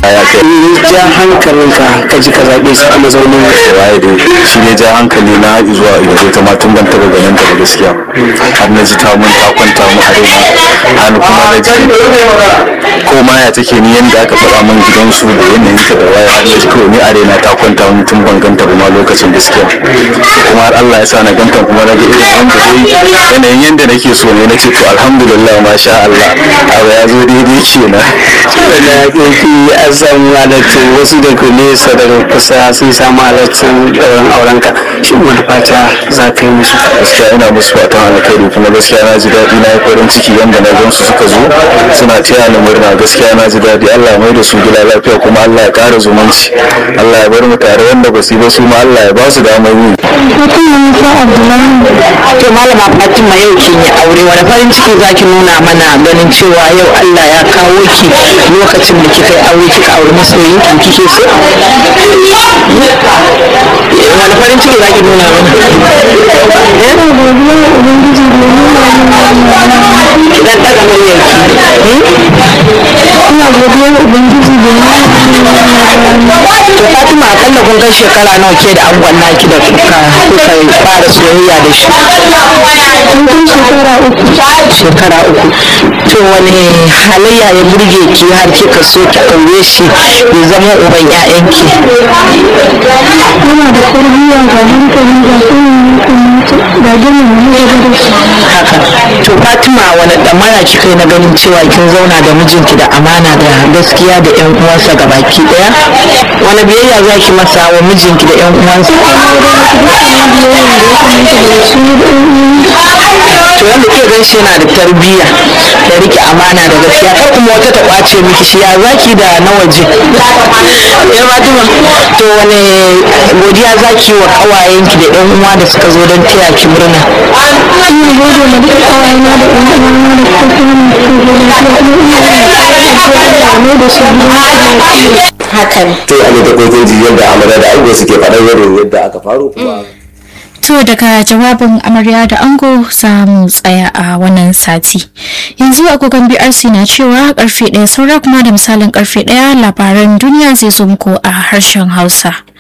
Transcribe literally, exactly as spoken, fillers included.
ja hankalinka ka ji ka zaɓe su a mazaunin waye da shi ne ja hankali na zuwa yanzu ta ma tun ban taɓa ganin ta gaskiya har na ji ta mun ta kwanta mu a raina hannu kuma na ji ko ma ya take ni yanda aka faɗa min gidansu da yanayin ta da waya har na ji kawai ni a raina ta kwanta mun tun ban ganta ba ma lokacin gaskiya kuma har Allah ya sa na ganta kuma na ga irin yanda dai yanayin yanda nake so ne na ce to alhamdulillah masha Allah abu ya zo daidai kenan. da ƙarfi an samu halattun wasu da nesa daga kusa sun samu halattun ɗaurin aurenka shi wani fata za ka yi musu? Gaskiya ina musu fatan alkhairi kuma gaskiya na ji daɗi na yi farin ciki yadda na gan su suka zo suna taya ni murna gaskiya na ji daɗi Allah mai da su gida lafiya kuma Allah ya ƙara zumunci Allah ya bar mu tare wanda ba su yi ba su ma Allah ya ba su damar yi. To malama Fatima yau kin yi aure wani farin ciki zaki nuna mana ganin cewa yau Allah ya kawo ki lokacin da kika yi aure kika aure masoyin ki kike so? Wani farin ciki zaki nuna mana? Idan daga muryar ki. Ina godiya ga Ubangiji da to Fatima akalla kun kai shekara nawa ke da angon naki da kuka kuka fara soyayya da shi? Shekara uku. Shekara uku. To wani halayya ya burge ki har kika so ki aure shi ya zama uban ƴaƴanki? Yana da tarbiyya ga hankali da da girmama haka. To Fatima wani damara kika yi na ganin cewa kin zauna da mijinki da amana da gaskiya da ƴan uwansa gabaki daya? Wani biyayya za ki masa wa mijinki da ƴan uwansa? To wanda ke gan shi yana da tarbiyya da rike amana da gaskiya kar kuma wata ta kwace miki shi ya zaki da na waje. Ya Fatima to wani godiya zaki wa kawayenki da ƴan uwa da suka zo don taya ki murna? Ina gode ma duka kawayena da ƴan uwana da hakan. To a da kokin ji yadda amarya da ango suke faɗar irin yadda aka faru kuma. To daga jawabin amarya da ango za mu tsaya a wannan sati. Yanzu agogon B R C na cewa karfe ɗaya saura kuma da misalin karfe ɗaya labaran duniya zai zo muku a harshen Hausa.